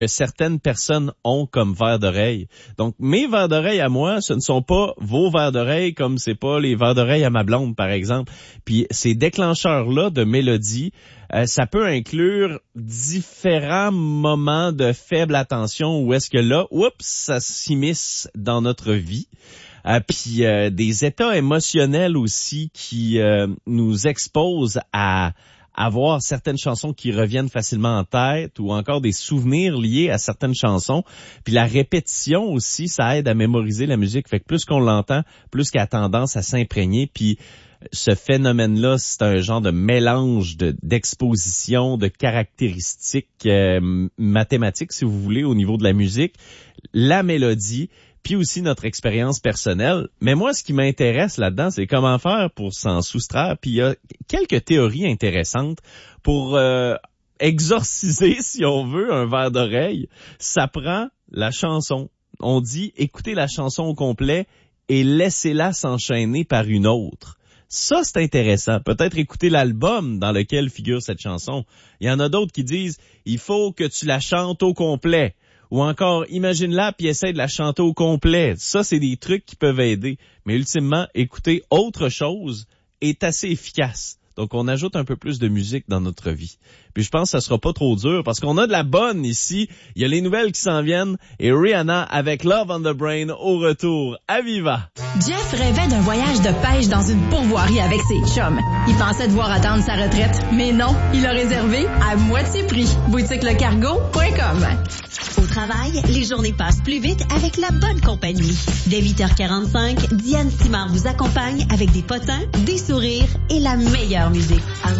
que certaines personnes ont comme verre d'oreille. Donc, mes verres d'oreille à moi, ce ne sont pas vos verres d'oreille comme c'est pas les verres d'oreille à ma blonde, par exemple. Puis, ces déclencheurs-là de mélodie, ça peut inclure différents moments de faible attention où est-ce que là, ça s'immisce dans notre vie. Puis, des états émotionnels aussi qui nous exposent à avoir certaines chansons qui reviennent facilement en tête ou encore des souvenirs liés à certaines chansons. Puis la répétition aussi, ça aide à mémoriser la musique. Fait que plus qu'on l'entend, plus qu'elle a tendance à s'imprégner. Puis ce phénomène-là, c'est un genre de mélange d'exposition, de caractéristiques mathématiques, si vous voulez, au niveau de la musique, la mélodie, puis aussi notre expérience personnelle. Mais moi, ce qui m'intéresse là-dedans, c'est comment faire pour s'en soustraire. Puis il y a quelques théories intéressantes pour exorciser, si on veut, un verre d'oreille. Ça prend la chanson. On dit, écoutez la chanson au complet et laissez-la s'enchaîner par une autre. Ça, c'est intéressant. Peut-être écouter l'album dans lequel figure cette chanson. Il y en a d'autres qui disent, il faut que tu la chantes au complet. Ou encore, imagine-la puis essaie de la chanter au complet. Ça, c'est des trucs qui peuvent aider. Mais ultimement, écouter autre chose est assez efficace. Donc, on ajoute un peu plus de musique dans notre vie. Puis, je pense que ça sera pas trop dur parce qu'on a de la bonne ici. Il y a les nouvelles qui s'en viennent et Rihanna avec Love on the Brain au retour. À Viva! Jeff rêvait d'un voyage de pêche dans une pourvoirie avec ses chums. Il pensait devoir attendre sa retraite, mais non, il a réservé à moitié prix. boutiquelecargo.com. Au travail, les journées passent plus vite avec la bonne compagnie. Dès 8h45, Diane Simard vous accompagne avec des potins, des sourires et la meilleure musique.